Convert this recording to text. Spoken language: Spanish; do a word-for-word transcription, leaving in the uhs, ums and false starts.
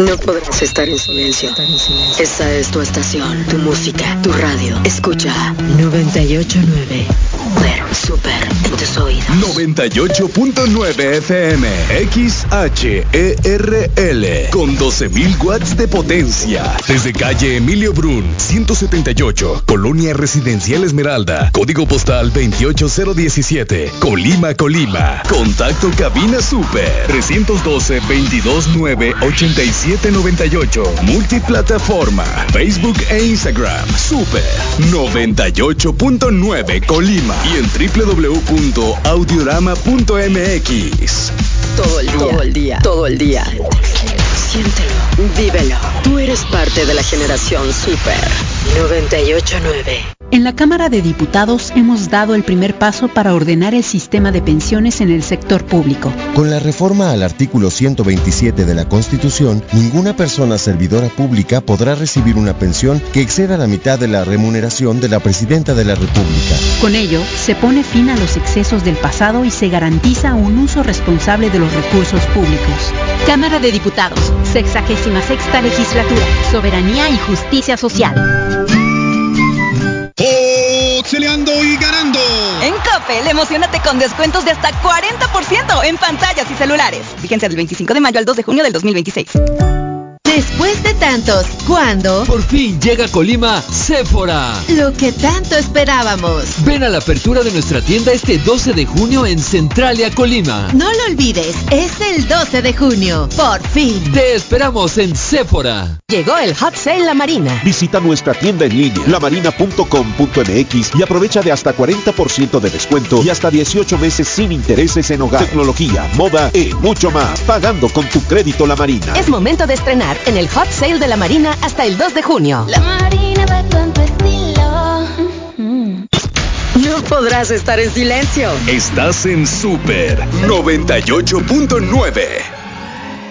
No podrás estar en silencio. Esta es tu estación, tu música, tu radio. Escucha noventa y ocho punto nueve. Super en tus oídos. noventa y ocho punto nueve F M. X H E R L. Con doce mil watts de potencia. Desde calle Emilio Brun, ciento setenta y ocho. Colonia Residencial Esmeralda. Código postal veintiocho cero diecisiete. Colima, Colima. Contacto cabina super. trescientos doce, veintidós nueve, ochenta y siete noventa y ocho. Multiplataforma. Facebook e Instagram. Super noventa y ocho punto nueve Colima. Y en doble u doble u doble u punto audiorama punto m x. Todo el día, todo el día, todo el día. Siéntelo, vívelo. Tú eres parte de la generación Super noventa y ocho punto nueve. En la Cámara de Diputados hemos dado el primer paso para ordenar el sistema de pensiones en el sector público. Con la reforma al artículo ciento veintisiete de la Constitución, ninguna persona servidora pública podrá recibir una pensión que exceda la mitad de la remuneración de la Presidenta de la República. Con ello, se pone fin a los excesos del pasado y se garantiza un uso responsable de los recursos públicos. Cámara de Diputados, sexagésima sexta legislatura, soberanía y justicia social. Boxeleando y ganando. En Coppel, emocionate con descuentos de hasta cuarenta por ciento en pantallas y celulares. Vigencia del veinticinco de mayo al dos de junio del dos mil veintiséis. Después de tantos, ¿cuándo? Por fin llega a Colima Sephora. Lo que tanto esperábamos. Ven a la apertura de nuestra tienda este doce de junio en Centralia, Colima. No lo olvides, es el doce de junio. Por fin. Te esperamos en Sephora. Llegó el Hot Sale La Marina. Visita nuestra tienda en línea, la marina punto com punto m x, y aprovecha de hasta cuarenta por ciento de descuento y hasta dieciocho meses sin intereses en hogar, tecnología, moda y mucho más, pagando con tu crédito La Marina. Es momento de estrenar en el Hot Sale de La Marina hasta el dos de junio. La Marina va con tu estilo. Mm-hmm. No podrás estar en silencio. Estás en Super noventa y ocho punto nueve.